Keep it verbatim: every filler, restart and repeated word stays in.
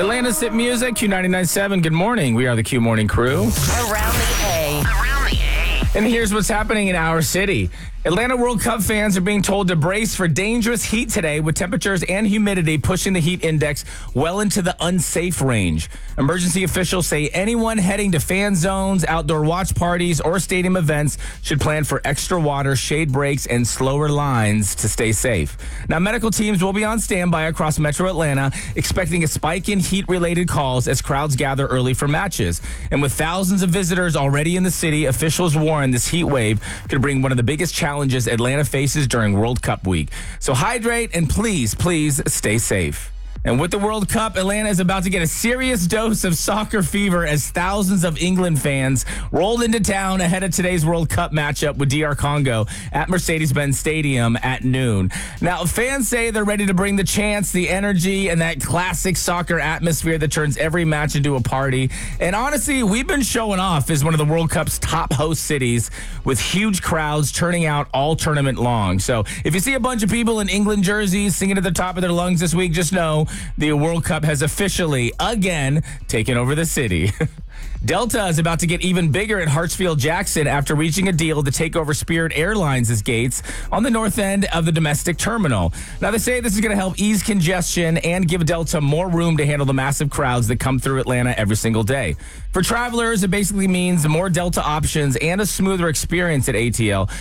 Atlanta's hit music, Q ninety-nine point seven. Good morning. We are the Q Morning Crew. Around the A. Around the A. And here's what's happening in our city. Atlanta World Cup fans are being told to brace for dangerous heat today, with temperatures and humidity pushing the heat index well into the unsafe range. Emergency officials say anyone heading to fan zones, outdoor watch parties, or stadium events should plan for extra water, shade breaks, and slower lines to stay safe. Now, medical teams will be on standby across metro Atlanta, expecting a spike in heat-related calls as crowds gather early for matches. And with thousands of visitors already in the city, officials warn this heat wave could bring one of the biggest challenges challenges Atlanta faces during World Cup week. So hydrate and please, please stay safe. And with the World Cup, Atlanta is about to get a serious dose of soccer fever as thousands of England fans rolled into town ahead of today's World Cup matchup with D R Congo at Mercedes-Benz Stadium at noon. Now, fans say they're ready to bring the chants, the energy, and that classic soccer atmosphere that turns every match into a party. And honestly, we've been showing off as one of the World Cup's top host cities with huge crowds turning out all tournament long. So if you see a bunch of people in England jerseys singing at the top of their lungs this week, just know the World Cup has officially, again, taken over the city. Delta is about to get even bigger at Hartsfield-Jackson after reaching a deal to take over Spirit Airlines' gates on the north end of the domestic terminal. Now, they say this is going to help ease congestion and give Delta more room to handle the massive crowds that come through Atlanta every single day. For travelers, it basically means more Delta options and a smoother experience at A T L.